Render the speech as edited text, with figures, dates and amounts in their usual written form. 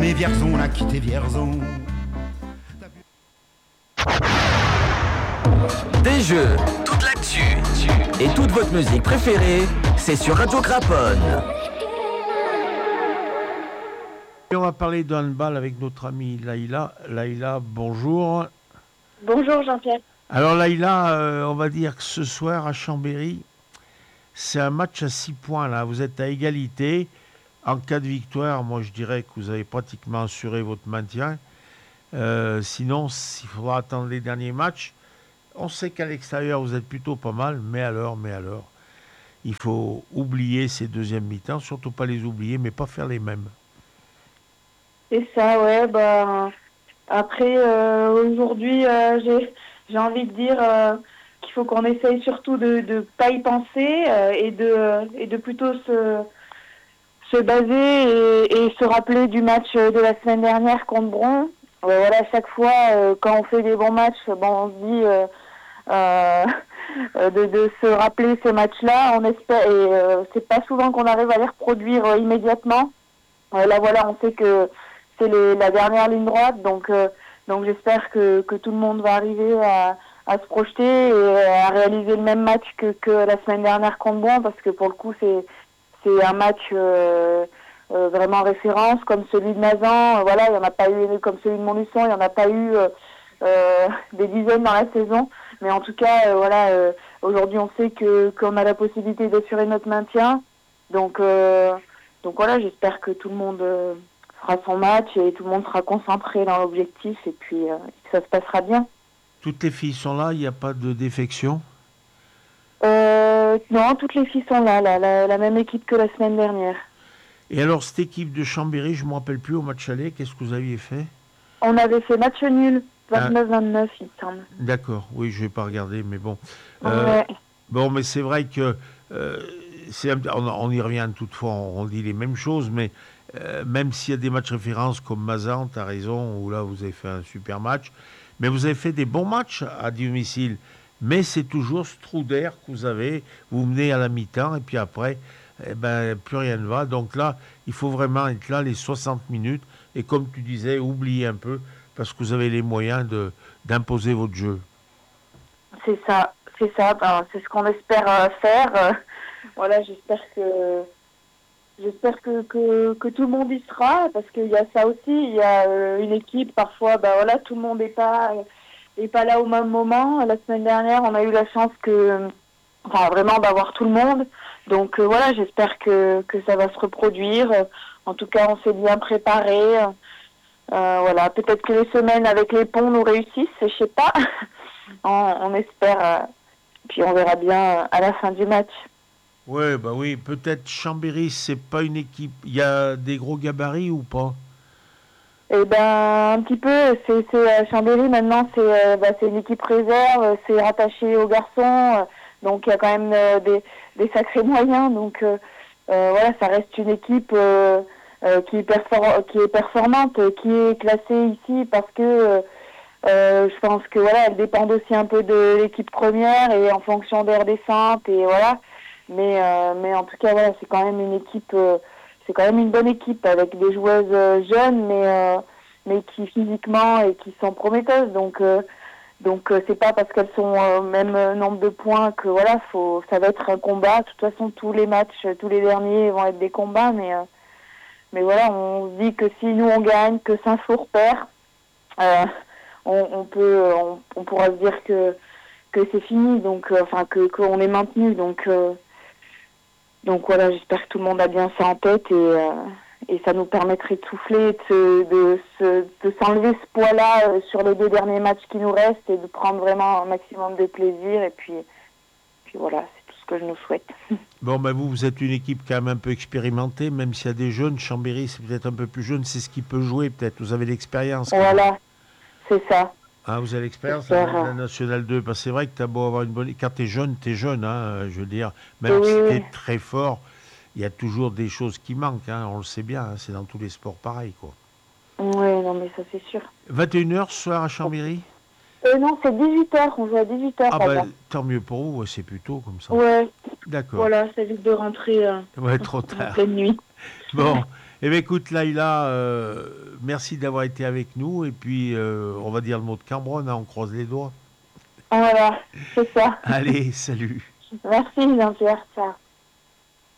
mais Vierzon a quitté Vierzon. Des jeux, toute l'actu et toute votre musique préférée, c'est sur Radio Craponne. Et on va parler de handball avec notre amie Laïla. Laïla, bonjour. Bonjour Jean-Pierre. Alors Laïla, on va dire que ce soir à Chambéry, c'est un match à 6 points. Là. Vous êtes à égalité. En cas de victoire, moi je dirais que vous avez pratiquement assuré votre maintien. Sinon, il faudra attendre les derniers matchs. On sait qu'à l'extérieur, vous êtes plutôt pas mal, mais alors, il faut oublier ces deuxièmes mi-temps, surtout pas les oublier, mais pas faire les mêmes. C'est ça, ouais. Après, aujourd'hui, j'ai envie de dire qu'il faut qu'on essaye surtout de pas y penser et de plutôt se baser et se rappeler du match de la semaine dernière contre Bron. Voilà, à chaque fois, quand on fait des bons matchs, on se dit de se rappeler ces matchs-là. On espère, et c'est pas souvent qu'on arrive à les reproduire immédiatement. Là, voilà, on sait que c'est la dernière ligne droite, donc j'espère que tout le monde va arriver à se projeter et à réaliser le même match que la semaine dernière contre Bron, parce que pour le coup, c'est un match vraiment référence, comme celui de Nazan. Voilà, il n'y en a pas eu, comme celui de Montluçon, il n'y en a pas eu des dizaines dans la saison. Mais en tout cas, aujourd'hui, on sait qu'on a la possibilité d'assurer notre maintien. Donc voilà, j'espère que tout le monde fera son match et tout le monde sera concentré dans l'objectif et puis que ça se passera bien. Toutes les filles sont là, il n'y a pas de défection? Non, toutes les filles sont là, la même équipe que la semaine dernière. Et alors, cette équipe de Chambéry, je ne me rappelle plus au match aller, qu'est-ce que vous aviez fait? On avait fait match nul, 29-29, il me semble. D'accord, oui, je ne vais pas regarder, mais bon. Ouais. Bon, mais c'est vrai que, on y revient toutefois, on dit les mêmes choses, mais même s'il y a des matchs références comme Mazan, tu as raison, où là, vous avez fait un super match, mais vous avez fait des bons matchs à domicile. Mais c'est toujours ce trou d'air que vous avez, vous menez à la mi-temps, et puis après, plus rien ne va. Donc là, il faut vraiment être là les 60 minutes, et comme tu disais, oublier un peu, parce que vous avez les moyens d'imposer votre jeu. C'est ça. C'est ce qu'on espère faire. Voilà, j'espère que tout le monde y sera, parce qu'il y a ça aussi. Il y a une équipe, parfois, tout le monde n'est pas là au même moment. La semaine dernière, on a eu la chance vraiment d'avoir tout le monde. Donc voilà, j'espère que ça va se reproduire. En tout cas, on s'est bien préparé. Voilà, peut-être que les semaines avec les ponts nous réussissent, je sais pas. On espère. Puis on verra bien à la fin du match. Ouais, oui, peut-être Chambéry, c'est pas une équipe. Il y a des gros gabarits ou pas? Un petit peu. C'est Chambéry maintenant, c'est une équipe réserve, c'est rattaché aux garçons, donc il y a quand même des sacrés moyens. Donc voilà, ça reste une équipe qui est performante, qui est classée ici parce que je pense que voilà, elle dépend aussi un peu de l'équipe première et en fonction des redescentes et voilà. Mais en tout cas voilà, c'est quand même une équipe, c'est quand même une bonne équipe avec des joueuses jeunes mais qui physiquement et qui sont prometteuses. Donc c'est pas parce qu'elles sont au même nombre de points que voilà, ça va être un combat. De toute façon, tous les matchs, tous les derniers vont être des combats, mais voilà, on se dit que si nous on gagne, que Saint-Flour perd, on pourra se dire que c'est fini, donc qu'on est maintenu, donc voilà, j'espère que tout le monde a bien ça en tête et ça nous permettrait de souffler, de s'enlever ce poids-là sur les 2 derniers matchs qui nous restent et de prendre vraiment un maximum de plaisir et puis voilà, c'est tout ce que je nous souhaite. Bon, vous êtes une équipe quand même un peu expérimentée, même s'il y a des jeunes. Chambéry, c'est peut-être un peu plus jeune, c'est ce qui peut jouer peut-être. Vous avez l'expérience. Voilà, c'est ça. Ah, vous avez l'expérience de la Nationale 2. Parce que c'est vrai que tu as beau avoir une bonne... Quand tu es jeune, je veux dire. Même si tu es très fort, il y a toujours des choses qui manquent. On le sait bien, c'est dans tous les sports pareil, quoi. Oui, non, mais ça c'est sûr. 21h ce soir à Chambéry? Non, c'est 18h, on joue à 18h. Ah tant mieux pour vous, c'est plus tôt comme ça. Ouais. D'accord. Voilà, ça évite de rentrer trop tard. en pleine nuit. Bon, Eh bien, écoute, Laïla, merci d'avoir été avec nous. Et puis, on va dire le mot de Cambronne, hein, on croise les doigts. Voilà, c'est ça. Allez, salut. Merci, Jean-Pierre. Ciao.